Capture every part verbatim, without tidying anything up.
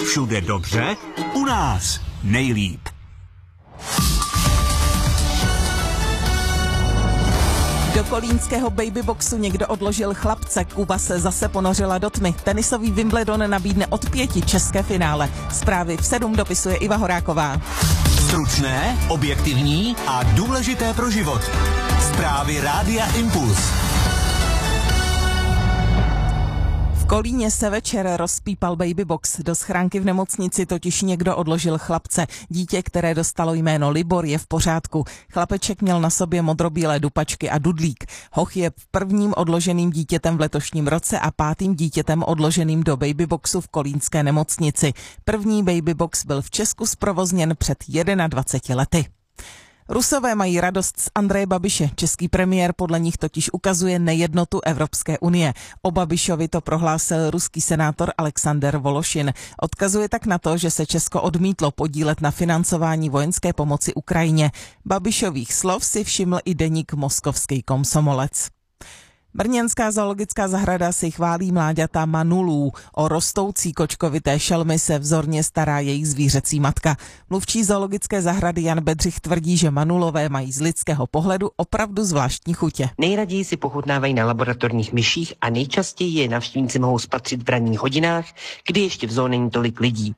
Všude dobře, u nás nejlíp. Do kolínského babyboxu někdo odložil chlapce, Kuba se zase ponořila do tmy. Tenisový Wimbledon nabídne od pěti české finále. Zprávy v sedm dopisuje Iva Horáková. Stručné, objektivní a důležité pro život. Zprávy Rádia Impuls. V Kolíně se večer rozpípal babybox. Do schránky v nemocnici totiž někdo odložil chlapce. Dítě, které dostalo jméno Libor, je v pořádku. Chlapeček měl na sobě modrobílé dupačky a dudlík. Hoch je prvním odloženým dítětem v letošním roce a pátým dítětem odloženým do babyboxu v kolínské nemocnici. První babybox byl v Česku zprovozněn před dvaceti jedněmi lety. Rusové mají radost z Andreje Babiše. Český premiér podle nich totiž ukazuje nejednotu Evropské unie. O Babišovi to prohlásil ruský senátor Alexander Vološin. Odkazuje tak na to, že se Česko odmítlo podílet na financování vojenské pomoci Ukrajině. Babišových slov si všiml i deník Moskovský komsomolec. Brněnská zoologická zahrada si chválí mláďata manulů. O rostoucí kočkovité šelmy se vzorně stará jejich zvířecí matka. Mluvčí zoologické zahrady Jan Bedřich tvrdí, že manulové mají z lidského pohledu opravdu zvláštní chutě. Nejraději si pochutnávají na laboratorních myších a nejčastěji je navštívníci mohou spatřit v ranních hodinách, kdy ještě v zoo není tolik lidí.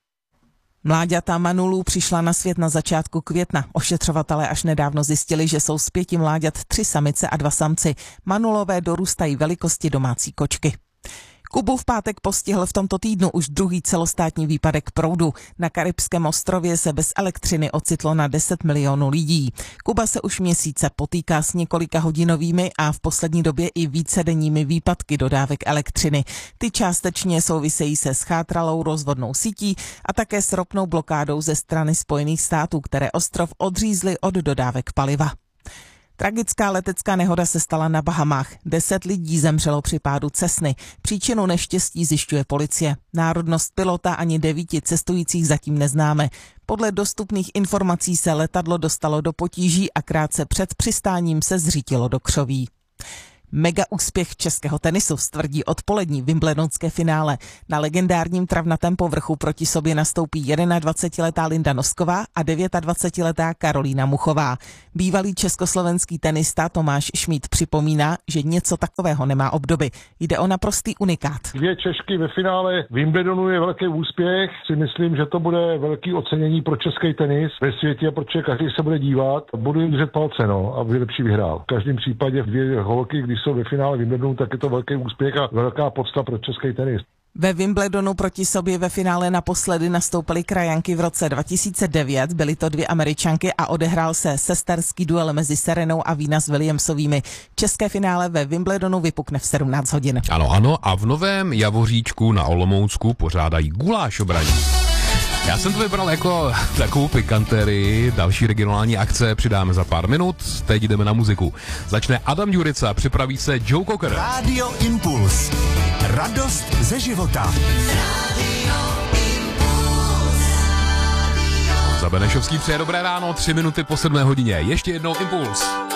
Mláďata manulů přišla na svět na začátku května. Ošetřovatelé až nedávno zjistili, že jsou z pěti mláďat tři samice a dva samci. Manulové dorůstají velikosti domácí kočky. Kubu v pátek postihl v tomto týdnu už druhý celostátní výpadek proudu. Na Karibském ostrově se bez elektřiny ocitlo na deset milionů lidí. Kuba se už měsíce potýká s několika hodinovými a v poslední době i vícedenními výpadky dodávek elektřiny. Ty částečně souvisejí se schátralou rozvodnou sítí a také s ropnou blokádou ze strany Spojených států, které ostrov odřízly od dodávek paliva. Tragická letecká nehoda se stala na Bahamách. Deset lidí zemřelo při pádu Cessny. Příčinu neštěstí zjišťuje policie. Národnost pilota ani devíti cestujících zatím neznáme. Podle dostupných informací se letadlo dostalo do potíží a krátce před přistáním se zřítilo do křoví. Mega úspěch českého tenisu stvrdí odpolední wimbledonské finále. Na legendárním travnatém povrchu proti sobě nastoupí dvacetijednoletá Linda Nosková a dvacetidevítiletá Karolína Muchová. Bývalý československý tenista Tomáš Šmíd připomíná, že něco takového nemá obdoby. Jde o naprostý unikát. Dvě Češky ve finále Wimbledonu je velký úspěch. Si myslím, že to bude velký ocenění pro český tenis ve světě, protože každý se bude dívat. Budu jim držet palce, no, aby lepší vyhrál. V každém případě dvě holky, když jsou ve finále Wimbledonu, tak je to velký úspěch a velká podsta pro český tenis. Ve Wimbledonu proti sobě ve finále naposledy nastoupily krajanky v roce dva tisíce devět, byly to dvě Američanky a odehrál se sesterský duel mezi Serenou a Venus Williamsovými. České finále ve Wimbledonu vypukne v sedmnáct hodin. Ano, ano, a v Novém Javoříčku na Olomoucku pořádají guláš obraní. Já jsem to vybral jako takovou pikanterii, další regionální akce přidáme za pár minut, teď jdeme na muziku. Začne Adam Ďurica, připraví se Joe Cocker. Radio Impuls. Radost ze života. Za Benešovský přeje dobré ráno, tři minuty po sedmé hodině. Ještě jednou Impuls.